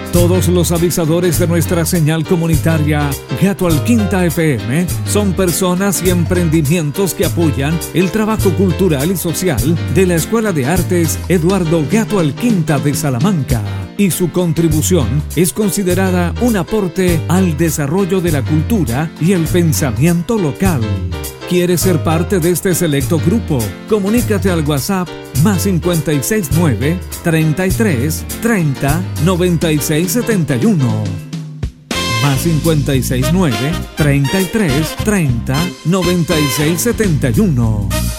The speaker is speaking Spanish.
Todos los avisadores de nuestra señal comunitaria Gato al Quinta FM son personas y emprendimientos que apoyan el trabajo cultural y social de la Escuela de Artes Eduardo Gato al Quinta de Salamanca, y su contribución es considerada un aporte al desarrollo de la cultura y el pensamiento local. ¿Quieres ser parte de este selecto grupo? Comunícate al WhatsApp más 569 33 30 96 71. Más 569 33 30 96 71.